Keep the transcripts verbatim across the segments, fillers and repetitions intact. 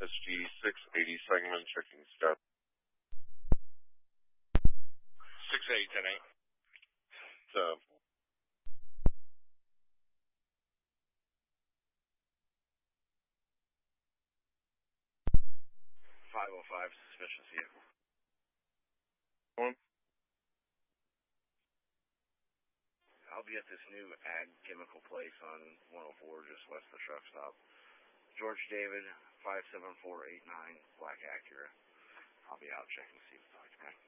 S G six eighty Sangamon checking step. six eighty, ten eight. Uh, five oh five, suspicious vehicle. One. I'll be at this new ag chemical place on one oh four, just west of the truck stop. George David, five seven four eight nine, black Acura. I'll be out checking to see what's okay.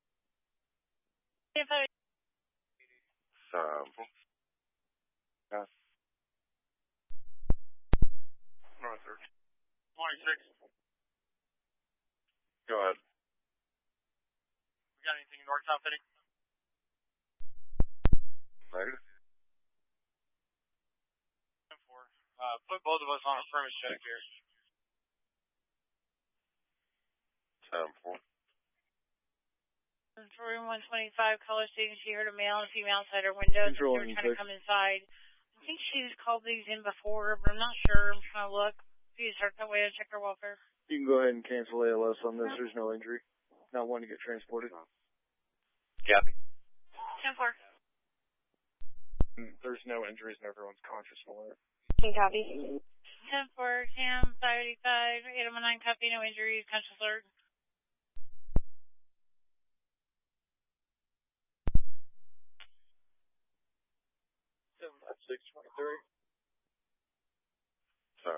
Sample. Yes. North thirteen. twenty-six. Go ahead. We got anything in North South City? Negative. Uh, put both of us on a premise check here. Sample. Room one twenty-five, caller stating she heard a male and female outside her window. She was trying to come inside. I think she's called these in before, but I'm not sure. I'm trying to look. Please start that way and check her welfare. You can go ahead and cancel A L S on this. There's no injury. Not one to get transported. Kathy. ten four. There's no injuries and everyone's conscious and alert. Can copy. ten four, Cam, five eighty-five, eight oh nine, copy, no injuries, conscious alert. seven five six twenty-three. So.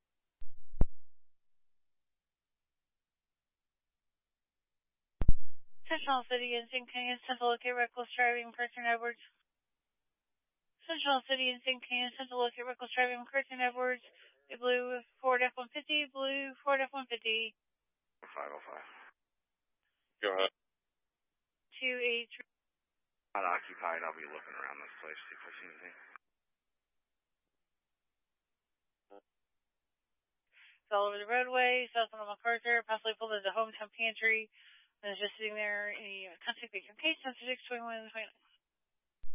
Central City and Saint Kenyon, Central locate reckless driving, Carson Edwards. Central City and Saint Kenyon, Central locate reckless driving, Carson Edwards. Blue Ford F one fifty, blue Ford F one fifty. five oh five. Go ahead. two eight three. Not occupied. I'll be looking around this place, see if I see anything. It's all over the roadway, south of MacArthur, possibly pulled into the hometown pantry. And it's just sitting there. Any contact with your case, six twenty-one twenty-nine.